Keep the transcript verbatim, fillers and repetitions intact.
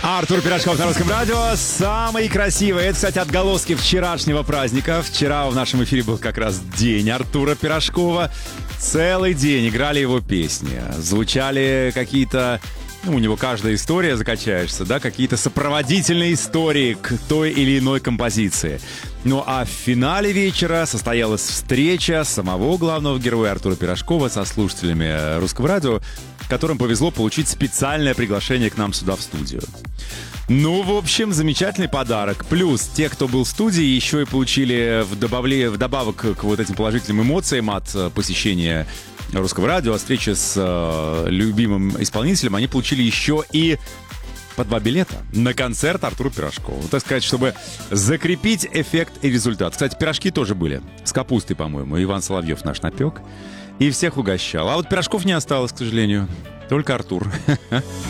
Артур Пирожков на Русском радио. Самый красивый. Это, кстати, отголоски вчерашнего праздника. Вчера в нашем эфире был как раз день Артура Пирожкова. Целый день играли его песни. Звучали какие-то... Ну, у него каждая история, закачаешься, да, какие-то сопроводительные истории к той или иной композиции. Ну, а в финале вечера состоялась встреча самого главного героя Артура Пирожкова со слушателями Русского радио, которым повезло получить специальное приглашение к нам сюда в студию. Ну, в общем, замечательный подарок. Плюс те, кто был в студии, еще и получили в добавле, вдобавок к вот этим положительным эмоциям от посещения Русского радио, от встречи с э, любимым исполнителем, они получили еще и по два билета на концерт Артура Пирожкова. Так сказать, чтобы закрепить эффект и результат. Кстати, пирожки тоже были. С капустой, по-моему. Иван Соловьев наш напек. И всех угощал. А вот пирожков не осталось, к сожалению. Только Артур.